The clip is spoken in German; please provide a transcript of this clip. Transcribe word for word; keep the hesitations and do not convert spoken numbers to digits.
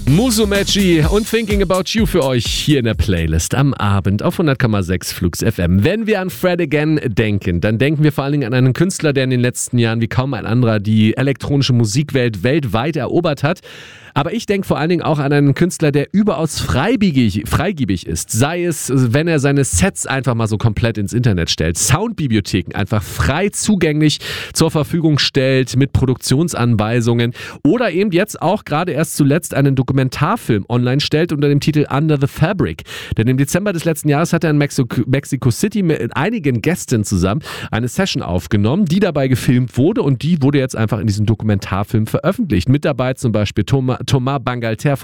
Musumeci und Thinking About You für euch hier in der Playlist am Abend auf hundert Komma sechs Flux F M. Wenn wir an Fred Again denken, dann denken wir vor allen Dingen an einen Künstler, der in den letzten Jahren wie kaum ein anderer die elektronische Musikwelt weltweit erobert hat. Aber ich denke vor allen Dingen auch an einen Künstler, der überaus freigiebig, freigiebig ist. Sei es, wenn er seine Sets einfach mal so komplett ins Internet stellt. Soundbibliotheken einfach frei zugänglich zur Verfügung stellt mit Produktionsanweisungen. Oder eben jetzt auch gerade erst zuletzt einen Dokumentarfilm online stellt unter dem Titel Under the Fabric. Denn im Dezember des letzten Jahres hat er in Mexico, Mexico City mit einigen Gästen zusammen eine Session aufgenommen, die dabei gefilmt wurde und die wurde jetzt einfach in diesem Dokumentarfilm veröffentlicht. Mit dabei zum Beispiel Thomas Thomas Bangalter